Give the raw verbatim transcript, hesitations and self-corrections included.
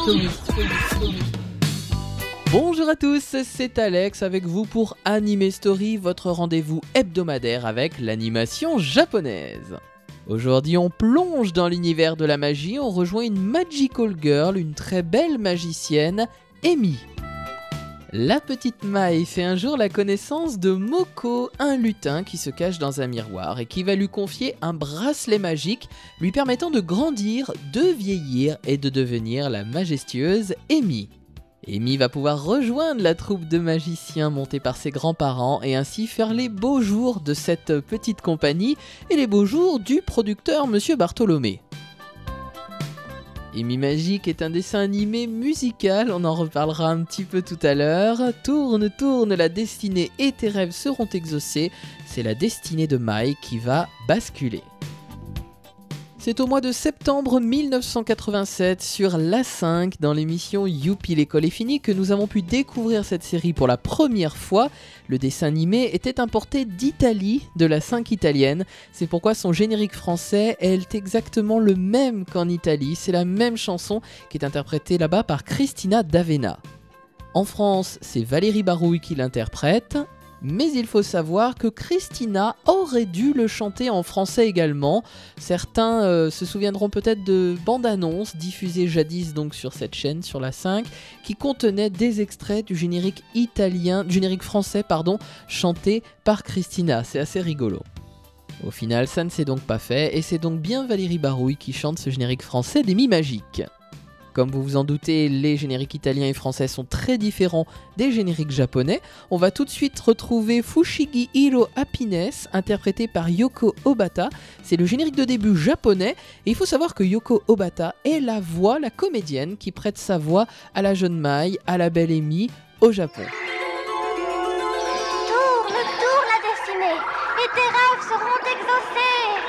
Story. Bonjour à tous, c'est Alex avec vous pour Anime Story, votre rendez-vous hebdomadaire avec l'animation japonaise. Aujourd'hui, on plonge dans l'univers de la magie, on rejoint une magical girl, une très belle magicienne, Emi. La petite Mai fait un jour la connaissance de Moko, un lutin qui se cache dans un miroir et qui va lui confier un bracelet magique lui permettant de grandir, de vieillir et de devenir la majestueuse Emi. Emi va pouvoir rejoindre la troupe de magiciens montée par ses grands-parents et ainsi faire les beaux jours de cette petite compagnie et les beaux jours du producteur Monsieur Bartholomé. Emi Magique est un dessin animé musical, on en reparlera un petit peu tout à l'heure. Tourne, tourne, la destinée et tes rêves seront exaucés. C'est la destinée de Mai qui va basculer. C'est au mois de septembre mille neuf cent quatre-vingt-sept sur l'A cinq dans l'émission Youpi l'école est finie que nous avons pu découvrir cette série pour la première fois. Le dessin animé était importé d'Italie, de la cinq italienne. C'est pourquoi son générique français est exactement le même qu'en Italie. C'est la même chanson qui est interprétée là-bas par Cristina D'Avena. En France, c'est Valérie Barouille qui l'interprète. Mais il faut savoir que Cristina aurait dû le chanter en français également. Certains euh, se souviendront peut-être de bandes-annonces diffusées jadis donc sur cette chaîne, sur la cinq, qui contenaient des extraits du générique italien, du générique français pardon, chanté par Cristina. C'est assez rigolo. Au final, ça ne s'est donc pas fait, et c'est donc bien Valérie Barouille qui chante ce générique français d'Emi Magique. Comme vous vous en doutez, les génériques italiens et français sont très différents des génériques japonais. On va tout de suite retrouver Fushigi Hiro Happiness, interprété par Yoko Obata. C'est le générique de début japonais, et il faut savoir que Yoko Obata est la voix, la comédienne qui prête sa voix à la jeune Mai, à la belle Emi, au Japon. Tourne, tourne la destinée, et tes rêves seront